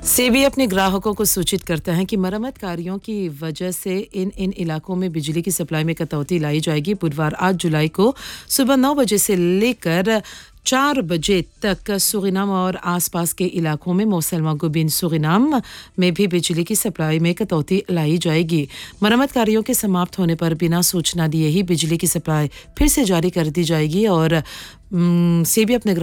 SEBI अपने ग्राहकों को सूचित करता है कि मरम्मत कार्यों की वजह से इन इलाकों में बिजली की सप्लाई में कटौती लाई जाएगी। बुधवार 8 जुलाई को सुबह 9 बजे से लेकर 4 बजे तक सूरीनाम और आसपास के इलाकों में मोसेलमा गुबिन सूरीनाम में भी बिजली की सप्लाई में कटौती लाई जाएगी। मरम्मत कार्यों के समाप्त होने पर बिना सूचना दिए ही बिजली की सप्लाई फिर से जारी कर दी जाएगी और सेबी अपने